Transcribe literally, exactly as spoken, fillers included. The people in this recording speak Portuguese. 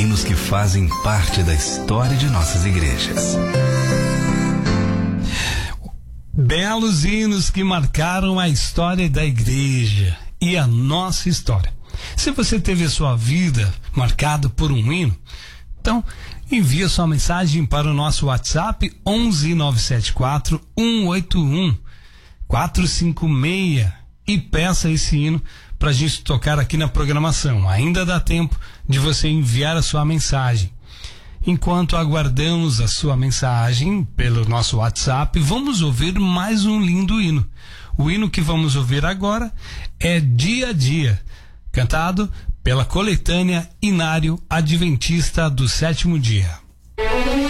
hinos que fazem parte da história de nossas igrejas. Belos hinos que marcaram a história da igreja e a nossa história. Se você teve a sua vida marcada por um hino, então envia sua mensagem para o nosso WhatsApp onze nove sete quatro um oito um quatro cinco seis e peça esse hino para a gente tocar aqui na programação. Ainda dá tempo de você enviar a sua mensagem. Enquanto aguardamos a sua mensagem pelo nosso WhatsApp, vamos ouvir mais um lindo hino. O hino que vamos ouvir agora é Dia a Dia, cantado pela coletânea Inário Adventista do Sétimo Dia.